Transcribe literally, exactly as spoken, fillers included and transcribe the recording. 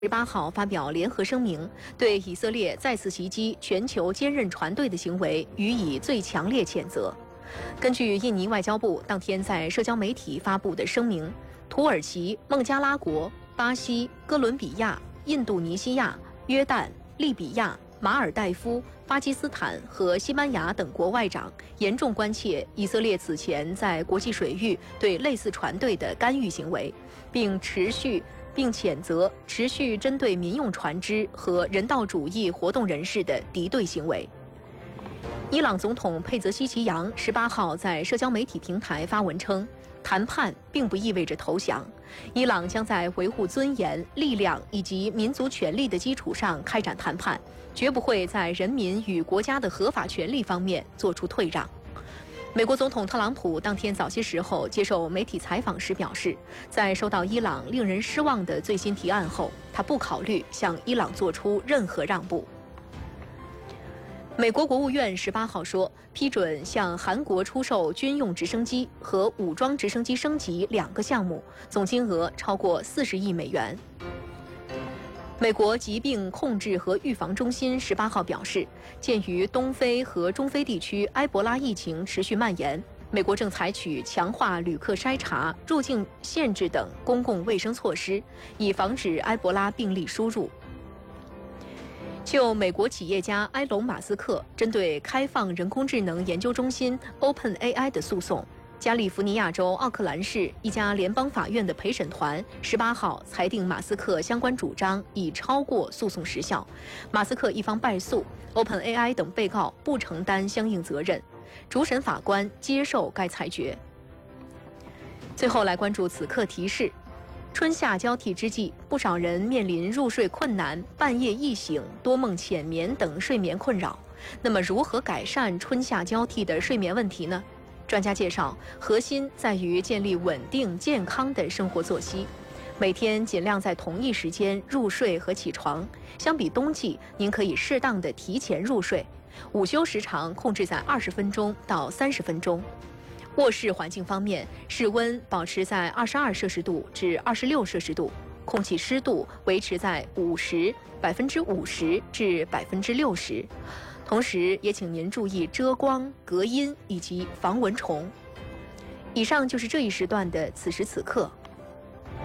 十八号发表联合声明，对以色列再次袭击全球坚韧船队的行为予以最强烈谴责。根据印尼外交部当天在社交媒体发布的声明，土耳其、孟加拉国、巴西、哥伦比亚、印度尼西亚、约旦、利比亚、马尔代夫、巴基斯坦和西班牙等国外长严重关切以色列此前在国际水域对类似船队的干预行为，并持续并谴责持续针对民用船只和人道主义活动人士的敌对行为。伊朗总统佩泽希奇扬十八号在社交媒体平台发文称，谈判并不意味着投降，伊朗将在维护尊严、力量以及民族权利的基础上开展谈判，绝不会在人民与国家的合法权利方面做出退让。美国总统特朗普当天早些时候接受媒体采访时表示，在收到伊朗令人失望的最新提案后，他不考虑向伊朗做出任何让步。美国国务院十八号说，批准向韩国出售军用直升机和武装直升机升级两个项目，总金额超过四十亿美元。美国疾病控制和预防中心十八号表示，鉴于东非和中非地区埃博拉疫情持续蔓延，美国正采取强化旅客筛查、入境限制等公共卫生措施，以防止埃博拉病例输入。就美国企业家埃隆·马斯克针对开放人工智能研究中心 OpenAI 的诉讼，加利福尼亚州奥克兰市一家联邦法院的陪审团十八号裁定马斯克相关主张已超过诉讼时效，马斯克一方败诉， OpenAI 等被告不承担相应责任。主审法官接受该裁决。最后来关注此刻提示。春夏交替之际，不少人面临入睡困难、半夜易醒、多梦浅眠等睡眠困扰。那么，如何改善春夏交替的睡眠问题呢？专家介绍，核心在于建立稳定健康的生活作息，每天尽量在同一时间入睡和起床。相比冬季，您可以适当的提前入睡，午休时长控制在二十分钟到三十分钟。卧室环境方面，室温保持在二十二摄氏度至二十六摄氏度，空气湿度维持在五十百分之五十至百分之六十。同时，也请您注意遮光、隔音以及防蚊虫。以上就是这一时段的此时此刻。